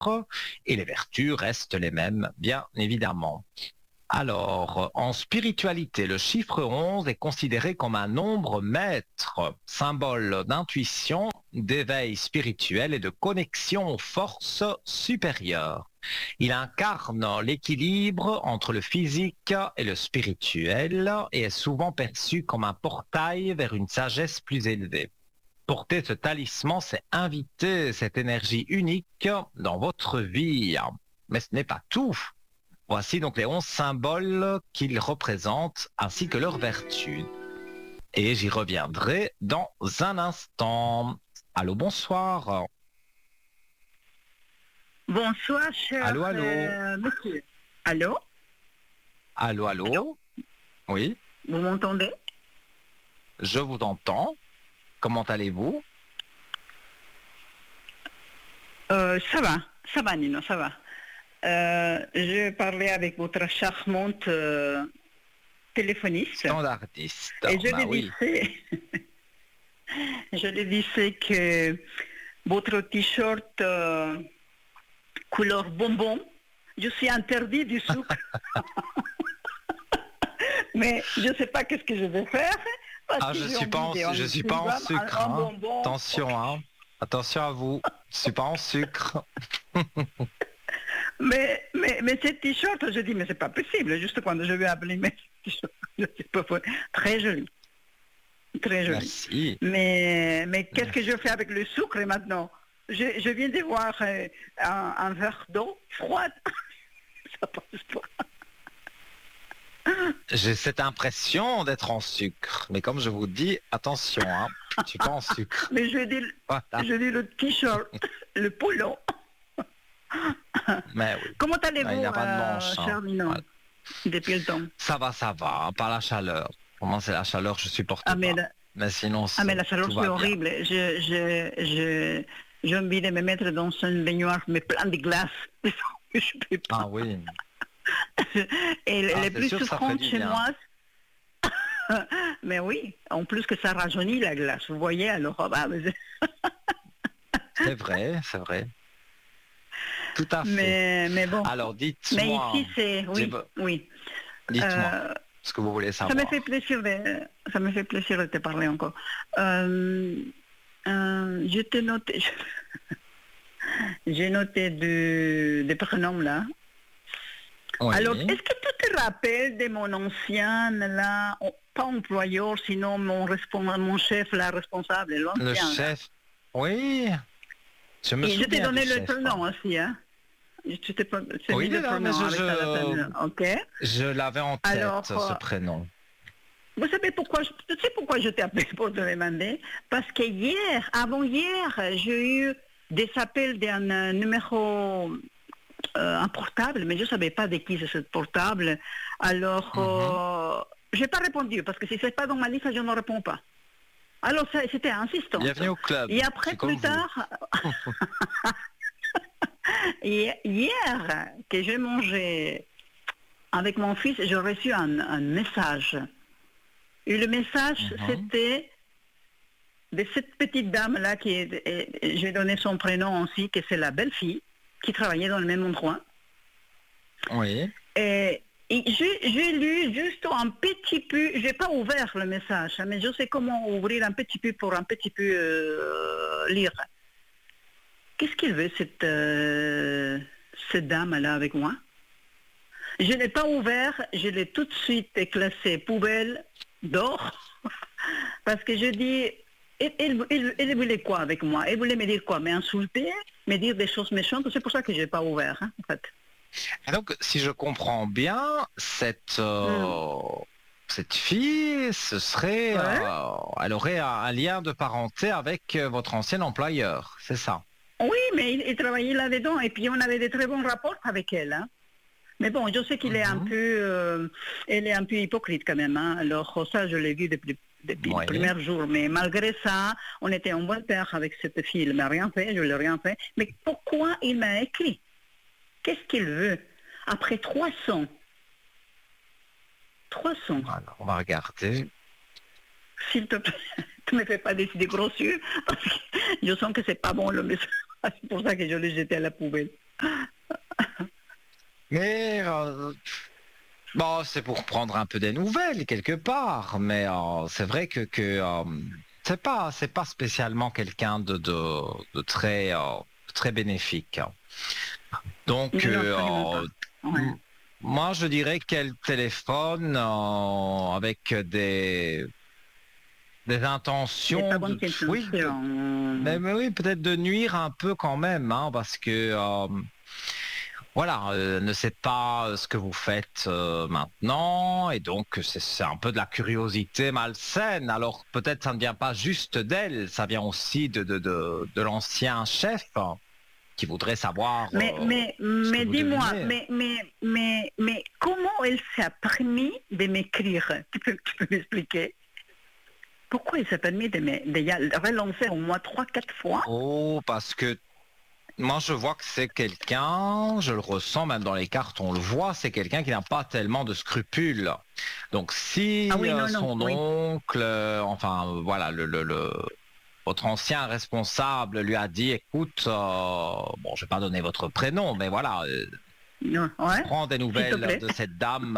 et les vertus restent les mêmes, bien évidemment. Alors, en spiritualité, le chiffre 11 est considéré comme un nombre maître, symbole d'intuition, d'éveil spirituel et de connexion aux forces supérieures. Il incarne l'équilibre entre le physique et le spirituel et est souvent perçu comme un portail vers une sagesse plus élevée. Porter ce talisman, c'est inviter cette énergie unique dans votre vie. Mais ce n'est pas tout. Voici donc les 11 symboles qu'ils représentent ainsi que leurs vertus. Et j'y reviendrai dans un instant. Allô, bonsoir. Bonsoir, cher Allô, allô. monsieur. Allô? Allô, allô. Oui, Vous m'entendez? je vous entends. Comment allez-vous? Ça va Nino, ça va. Je parlais avec votre charmante téléphoniste Standardiste. et je Bah lui oui. disais, je lui disais que votre t-shirt couleur bonbon, je suis interdit du sucre. Mais je ne sais pas qu'est-ce que je vais faire. Parce Ah, que je j'ai suis pas en, envie de- je suis pas en un sucre. Hein. bonbon. Attention, hein. Attention à vous. Je suis pas en sucre. Mais ces t-shirts, je dis, mais c'est pas possible. Juste quand je vais appeler mes t-shirts, c'est pas possible. Très joli. Très joli. Merci. Mais qu'est-ce que je fais avec le sucre maintenant? Je viens de voir un verre d'eau froide. Ça passe pas. J'ai cette impression d'être en sucre. Mais comme je vous dis, attention, hein. Je suis pas en sucre. Mais Voilà. je dis le t-shirt, le polo. Mais oui. Comment Il allez-vous, n'y a pas de manche. Hein. cher Nino, Voilà. depuis le temps? Ça va, par la chaleur. Comment c'est la chaleur, je supporte pas. Mais sinon, mais la chaleur, tout c'est va bien. horrible. J'ai envie de me mettre dans une baignoire, mais plein de glace. Je peux pas. Ah oui. Et les c'est plus sûr, ça fait souffrantes du chez bien. moi, mais oui, en plus que ça rajeunit la glace. Vous voyez, alors, C'est vrai, c'est vrai. Tout à fait. mais bon. Alors, Mais dites-moi. ici, c'est, oui, J'ai- oui. Dites-moi ce que vous voulez Ça savoir. me fait plaisir de te parler encore. Je t'ai noté, j'ai noté des prénoms là. Oui. Alors, est-ce que tu te rappelles de mon ancien, là, pas employeur, sinon mon chef, là, responsable, Le l'ancien. là. chef. Oui. Je me Et je t'ai souviens donné du le chef, prénom hein. aussi, hein. Je t'ai Oui, mis le là, mais prénom avec la peine, ok. je l'avais en tête, Alors, ce prénom. Vous savez pourquoi tu sais pourquoi je t'ai appelé pour te demander? Parce que avant-hier, j'ai eu des appels d'un numéro un portable, mais je ne savais pas de qui c'est ce portable. Alors, je n'ai pas répondu, parce que si ce n'est pas dans ma liste, je ne réponds pas. Alors, c'était insistant. Bienvenue au club. Et après, C'est comme plus vous. tard, hier, que j'ai mangé avec mon fils, j'ai reçu un message. Et le message, c'était de cette petite dame-là, j'ai donné son prénom aussi, que c'est la belle-fille, qui travaillait dans le même endroit. Oui. Et j'ai lu juste un petit peu, j'ai pas ouvert le message, mais je sais comment ouvrir un petit peu pour un petit peu lire. Qu'est-ce qu'il veut, cette dame-là avec moi? Je ne l'ai pas ouvert, je l'ai tout de suite classé poubelle d'or, parce que je dis, elle voulait quoi avec moi? Elle voulait me dire quoi? M'insulter, me dire des choses méchantes, c'est pour ça que je n'ai pas ouvert, hein, en fait. Et donc, si je comprends bien, cette fille, ce serait, elle aurait un lien de parenté avec votre ancien employeur, c'est ça? Oui, mais il travaillait là-dedans, et puis on avait de très bons rapports avec elle, hein. Mais bon, je sais qu'il est un peu, elle est un peu hypocrite quand même, hein. Alors ça, je l'ai vu depuis le premier jour. Mais malgré ça, on était en bon terme avec cette fille. Il m'a rien fait, je l'ai rien fait. Mais pourquoi il m'a écrit? Qu'est-ce qu'il veut? Après 300. 300. Alors, on va regarder. S'il te plaît, tu ne me fais pas des grosses yeux, parce que je sens que c'est pas bon le message. C'est pour ça que je l'ai jeté à la poubelle. Mais bon, c'est pour prendre un peu des nouvelles quelque part, mais c'est vrai que c'est pas spécialement quelqu'un de très très bénéfique. Donc, Mais non, absolument pas. Ouais. moi, je dirais qu'elle téléphone avec des Des intentions pas bonnes oui, intentions. mais oui, peut-être de nuire un peu quand même, hein, parce que voilà, ne sait pas ce que vous faites maintenant, et donc c'est un peu de la curiosité malsaine. Alors peut-être ça ne vient pas juste d'elle, ça vient aussi de l'ancien chef qui voudrait savoir ce que Mais vous dis-moi, devinez. mais comment elle s'est permis de m'écrire? Tu peux m'expliquer? Pourquoi elle s'est permis de relancer au moins 3, 4 fois? Oh, parce que moi je vois que c'est quelqu'un, je le ressens même dans les cartes, on le voit, c'est quelqu'un qui n'a pas tellement de scrupules. Donc Ah si oui, non, non, son oui. oncle, enfin voilà, votre ancien responsable lui a dit, écoute, bon, je vais pas donner votre prénom, mais voilà, Non, je ouais, prends des s'il te nouvelles plaît. de cette dame,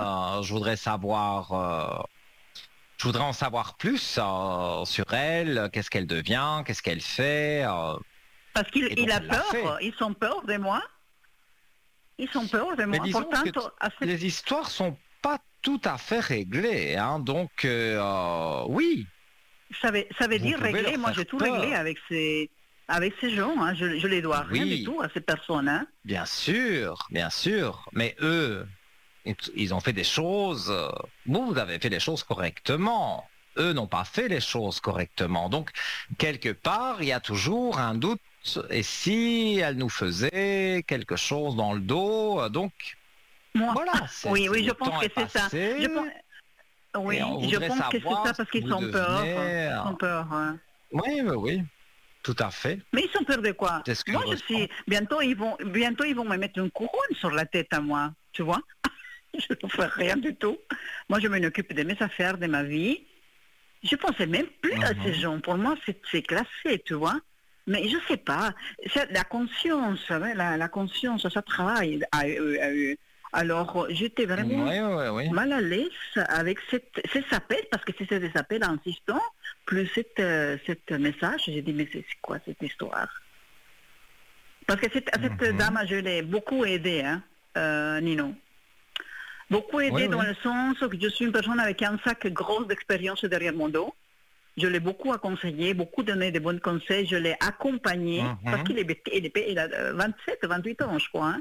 je voudrais en savoir plus sur elle, qu'est-ce qu'elle devient, qu'est-ce qu'elle fait, Parce qu'il et il donc a elle l'a fait. peur, ils ont peur de moi. Ils ont peur de Mais moi. disons Pourtant, que à cette- les histoires sont pas tout à fait réglées, hein, donc oui, ça veut vous dire pouvez régler. leur Moi, j'ai faire tout réglé peur. avec ces gens. Hein. Je les dois rien du Oui, tout à ces personnes. Hein. bien sûr, mais eux, ils ont fait des choses, vous avez fait les choses correctement. Eux n'ont pas fait les choses correctement. Donc, quelque part, il y a toujours un doute. Et si elle nous faisait quelque chose dans le dos, donc Moi, voilà, oui, oui, je le pense temps que est c'est ça. Je pense, passé et oui, on je voudrait pense que c'est ça savoir ce parce que qu'ils vous ont peur. devenez. Ils ont peur. Hein. Oui, oui, oui, tout à fait. Mais ils ont peur de quoi? C'est ce que je Moi, je ressens. suis. Bientôt, ils vont me mettre une couronne sur la tête à moi. Tu vois? Je ne fais rien du tout. Moi, je m'occupe de mes affaires, de ma vie. Je pensais même plus à ces Mhm. gens. Pour moi, c'est classé, tu vois. Mais je sais pas. La conscience, hein, la conscience, ça travaille. Alors, j'étais vraiment Oui, oui, oui. mal à l'aise avec ces appels, parce que c'était des appels insistants, plus cette message. J'ai dit, mais c'est quoi cette histoire? Parce que cette Mhm. dame, je l'ai beaucoup aidée, hein, Nino. Beaucoup Oui, aidée dans oui. le sens que je suis une personne avec un sac gros d'expérience derrière mon dos. Je l'ai beaucoup accompagné, beaucoup donné de bons conseils. Je l'ai accompagné parce Mhm. qu'il a 27, 28 ans, je crois. Hein.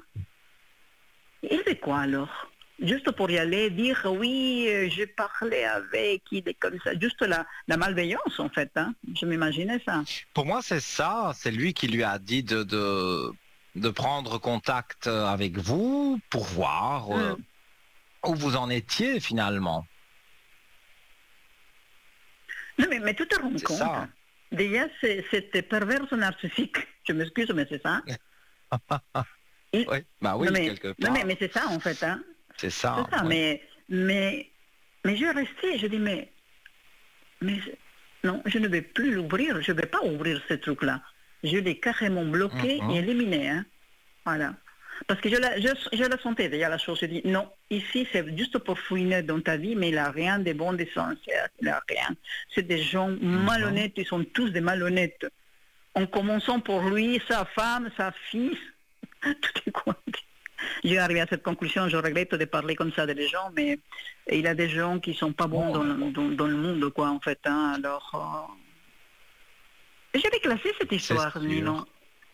Il fait quoi alors? Juste pour y aller, dire oui, j'ai parlé avec, il est comme ça. Juste la malveillance, en fait. Hein. Je m'imaginais ça. Pour moi, c'est ça. C'est lui qui lui a dit de prendre contact avec vous pour voir Hmm. où vous en étiez finalement. Non, mais tu te rends C'est compte? ça. Déjà, cette perverse narcissique, je m'excuse, mais c'est ça. Il- Oui, bah non, oui, quelque non, part. mais c'est ça, en fait. Hein. C'est C'est ça, ça, oui. mais je restais, je dis, mais non, je ne vais plus l'ouvrir, je ne vais pas ouvrir ce truc-là. Je l'ai carrément bloqué et Mhm. éliminé. Hein. Voilà. Parce que je la sentais déjà la chose. Je dis, non, ici c'est juste pour fouiner dans ta vie, mais il n'a rien de bon, d'essentiel. Il n'a rien. C'est des gens Mhm. malhonnêtes, ils sont tous des malhonnêtes. En commençant pour lui, sa femme, sa fille, tout est quoi. J'ai arrivé à cette conclusion, je regrette de parler comme ça des gens, mais il y a des gens qui sont pas bons Bon, dans le monde, quoi, en fait. Hein. Alors, j'avais classé cette c'est histoire, Nino. sûr.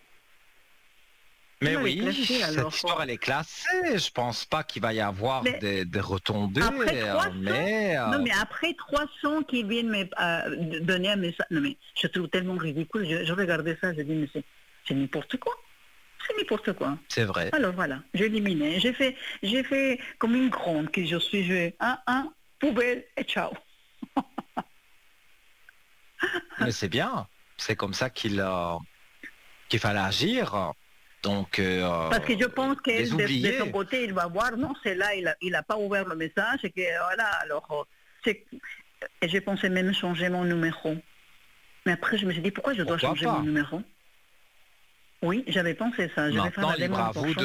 Je Mais l'avais oui, classée, cette alors. histoire, elle est classée. Je pense pas qu'il va y avoir Mais des retombées, après 300, mais non, mais après 300 qui viennent me donner un message, non, mais je trouve tellement ridicule. Je regardais ça, je dis, mais c'est n'importe quoi. C'est n'importe quoi. c'est vrai. Alors voilà, j'ai éliminé. J'ai fait comme une grande que je suis. Poubelle et ciao. Mais c'est bien. C'est comme ça qu'il fallait agir. Donc, Parce que je pense les qu'elle, de son oublier. côté, il va voir, non, c'est là, il a pas ouvert le message, et que voilà, alors, et j'ai pensé même changer mon numéro. Mais après, je me suis dit, pourquoi je dois Pourquoi changer mon pas? numéro? Oui, j'avais pensé ça, je vais faire Maintenant, la libre à demande pour vous changer.